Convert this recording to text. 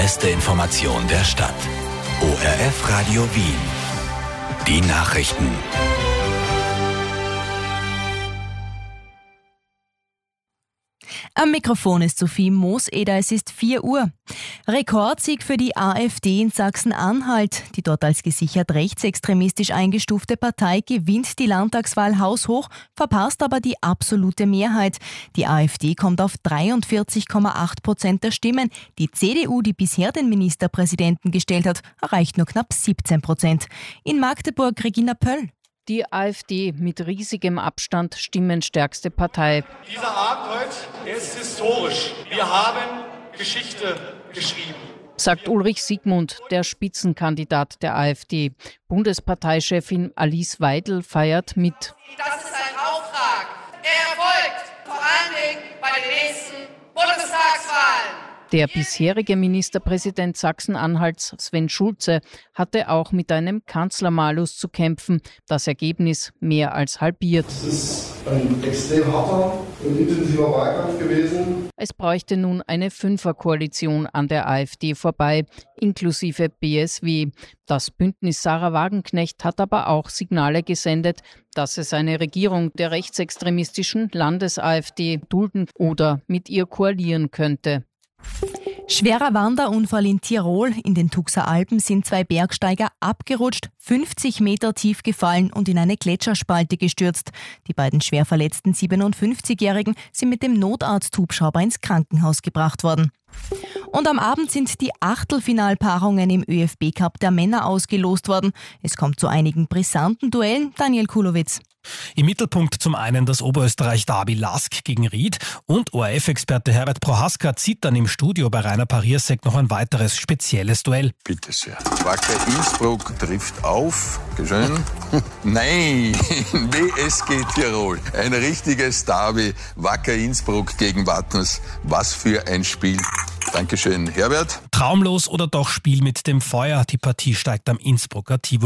beste Information der Stadt. ORF Radio Wien. Die Nachrichten. Am Mikrofon ist Sophie Mooseder, es ist 4 Uhr. Rekordsieg für die AfD in Sachsen-Anhalt. Die dort als gesichert rechtsextremistisch eingestufte Partei gewinnt die Landtagswahl haushoch, verpasst aber die absolute Mehrheit. Die AfD kommt auf 43,8% der Stimmen. Die CDU, die bisher den Ministerpräsidenten gestellt hat, erreicht nur knapp 17%. In Magdeburg Regina Pöll. Die AfD mit riesigem Abstand stimmenstärkste Partei. Dieser Abend heute ist historisch. Wir haben Geschichte geschrieben, Sagt Ulrich Siegmund, der Spitzenkandidat der AfD. Bundesparteichefin Alice Weidel feiert mit. Das ist ein Auftrag. Er erfolgt vor allen Dingen bei den nächsten Bundestagswahlen. Der bisherige Ministerpräsident Sachsen-Anhalts Sven Schulze hatte auch mit einem Kanzlermalus zu kämpfen. Das Ergebnis mehr als halbiert. Es ist ein extrem harter und intensiver Wahlkampf gewesen. Es bräuchte nun eine Fünferkoalition an der AfD vorbei, inklusive BSW. Das Bündnis Sarah Wagenknecht hat aber auch Signale gesendet, dass es eine Regierung der rechtsextremistischen Landes-AfD dulden oder mit ihr koalieren könnte. Schwerer Wanderunfall in Tirol. In den Tuxer Alpen sind 2 Bergsteiger abgerutscht, 50 Meter tief gefallen und in eine Gletscherspalte gestürzt. Die beiden schwer verletzten 57-Jährigen sind mit dem Notarzthubschrauber ins Krankenhaus gebracht worden. Und am Abend sind die Achtelfinalpaarungen im ÖFB-Cup der Männer ausgelost worden. Es kommt zu einigen brisanten Duellen. Daniel Kulowitz. Im Mittelpunkt zum einen das Oberösterreich-Derby Lask gegen Ried und ORF-Experte Herbert Prohaska zieht dann im Studio bei Rainer Pariersek noch ein weiteres spezielles Duell. Bitte sehr. Wacker Innsbruck trifft auf. Schön. Nein, WSG Tirol. Ein richtiges Derby. Wacker Innsbruck gegen Wattens. Was für ein Spiel. Dankeschön, Herbert. Traumlos oder doch Spiel mit dem Feuer? Die Partie steigt am Innsbrucker Tivoli.